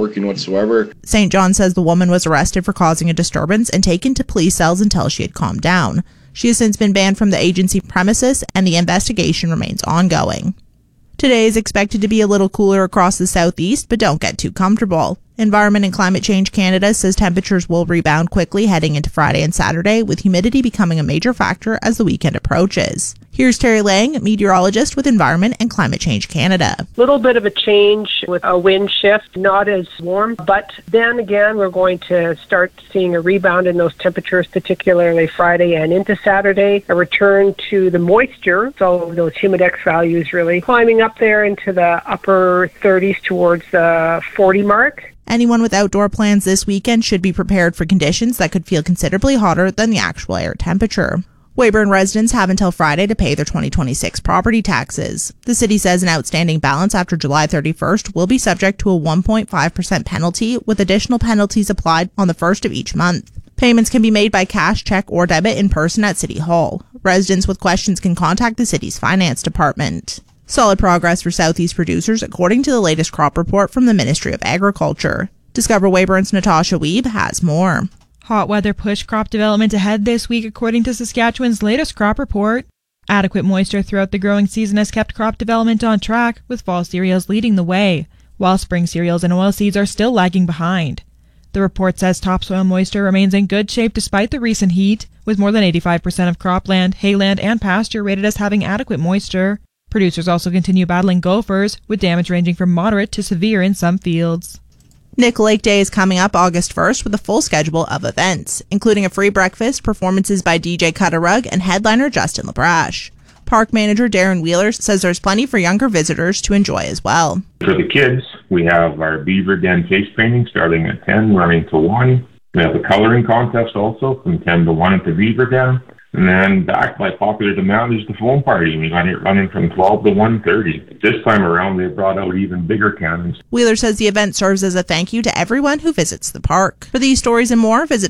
working whatsoever. St. John says the woman was arrested for causing a disturbance and taken to police cells until she had calmed down. She has since been banned from the agency premises, and the investigation remains ongoing. Today is expected to be a little cooler across the southeast, but don't get too comfortable. Environment and Climate Change Canada says temperatures will rebound quickly heading into Friday and Saturday, with humidity becoming a major factor as the weekend approaches. Here's Terry Lang, meteorologist with Environment and Climate Change Canada. A little bit of a change with a wind shift, not as warm, but then again, we're going to start seeing a rebound in those temperatures, particularly Friday and into Saturday. A return to the moisture, so those humidex values really climbing up there into the upper 30s towards the 40 mark. Anyone with outdoor plans this weekend should be prepared for conditions that could feel considerably hotter than the actual air temperature. Weyburn residents have until Friday to pay their 2026 property taxes. The city says an outstanding balance after July 31st will be subject to a 1.5% penalty, with additional penalties applied on the first of each month. Payments can be made by cash, check, or debit in person at City Hall. Residents with questions can contact the city's finance department. Solid progress for Southeast producers, according to the latest crop report from the Ministry of Agriculture. Discover Weyburn's Natasha Wiebe has more. Hot weather pushed crop development ahead this week, according to Saskatchewan's latest crop report. Adequate moisture throughout the growing season has kept crop development on track, with fall cereals leading the way, while spring cereals and oilseeds are still lagging behind. The report says topsoil moisture remains in good shape despite the recent heat, with more than 85% of cropland, hayland, and pasture rated as having adequate moisture. Producers also continue battling gophers, with damage ranging from moderate to severe in some fields. Nickel Lake Day is coming up August 1st with a full schedule of events, including a free breakfast, performances by DJ Cut a Rug, and headliner Justin LaBrache. Park manager Darren Wheeler says there's plenty for younger visitors to enjoy as well. For the kids, we have our beaver den face painting starting at 10, running to 1. We have a coloring contest also from 10 to 1 at the beaver den. And then back by popular demand is the foam party. We got it running from 12 to 1:30. This time around, they brought out even bigger cannons. Wheeler says the event serves as a thank you to everyone who visits the park. For these stories and more, visit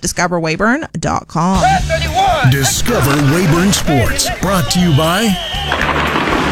discoverweyburn.com. Discover Weyburn Sports, brought to you by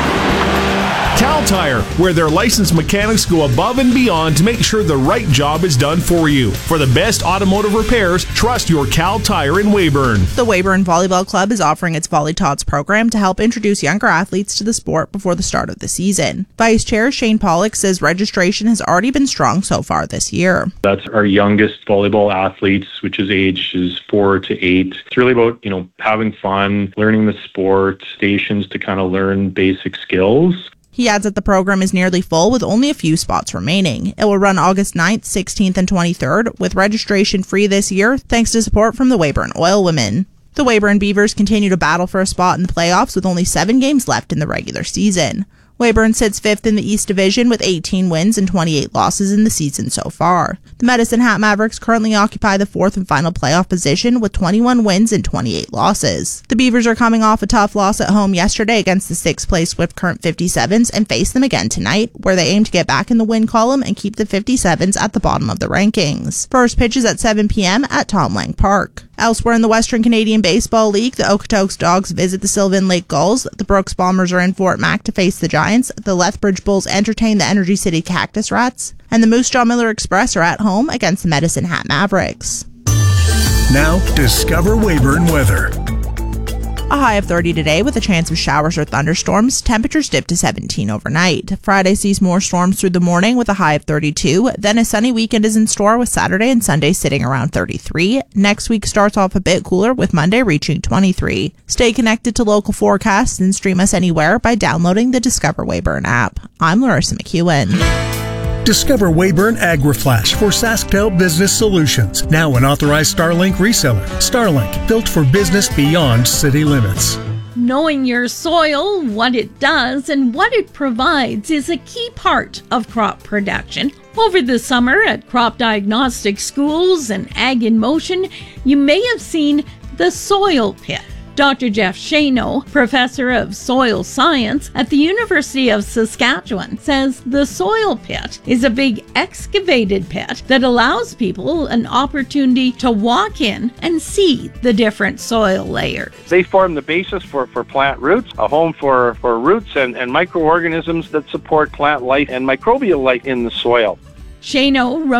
Cal Tire, where their licensed mechanics go above and beyond to make sure the right job is done for you. For the best automotive repairs, trust your Cal Tire in Weyburn. The Weyburn Volleyball Club is offering its Volley Tots program to help introduce younger athletes to the sport before the start of the season. Vice Chair Shane Pollock says registration has already been strong so far this year. That's our youngest volleyball athletes, which is ages 4 to 8. It's really about, having fun, learning the sport, stations to kind of learn basic skills. He adds that the program is nearly full with only a few spots remaining. It will run August 9th, 16th, and 23rd, with registration free this year thanks to support from the Weyburn Oil Women. The Weyburn Beavers continue to battle for a spot in the playoffs with only 7 games left in the regular season. Weyburn sits 5th in the East Division with 18 wins and 28 losses in the season so far. The Medicine Hat Mavericks currently occupy the 4th and final playoff position with 21 wins and 28 losses. The Beavers are coming off a tough loss at home yesterday against the 6th place Swift Current 57s and face them again tonight, where they aim to get back in the win column and keep the 57s at the bottom of the rankings. First pitch is at 7 p.m. at Tom Lang Park. Elsewhere in the Western Canadian Baseball League, the Okotoks Dogs visit the Sylvan Lake Gulls, the Brooks Bombers are in Fort Mac to face the Giants, the Lethbridge Bulls entertain the Energy City Cactus Rats, and the Moose Jaw Miller Express are at home against the Medicine Hat Mavericks. Now, discover Weyburn weather. A high of 30 today with a chance of showers or thunderstorms. Temperatures dip to 17 overnight. Friday sees more storms through the morning with a high of 32. Then a sunny weekend is in store with Saturday and Sunday sitting around 33. Next week starts off a bit cooler with Monday reaching 23. Stay connected to local forecasts and stream us anywhere by downloading the Discover Weyburn app. I'm Larissa McEwen. Discover Weyburn AgriFlash for SaskTel Business Solutions. Now an authorized Starlink reseller. Starlink, built for business beyond city limits. Knowing your soil, what it does, and what it provides is a key part of crop production. Over the summer at crop diagnostic schools and Ag in Motion, you may have seen the soil pit. Dr. Jeff Shano, professor of soil science at the University of Saskatchewan, says the soil pit is a big excavated pit that allows people an opportunity to walk in and see the different soil layers. They form the basis for plant roots, a home for roots and microorganisms that support plant life and microbial life in the soil. Shano